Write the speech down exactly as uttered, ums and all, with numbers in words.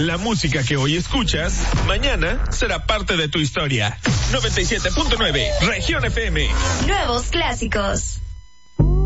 La música que hoy escuchas, mañana será parte de tu historia. noventa y siete punto nueve, Región F M. Nuevos clásicos.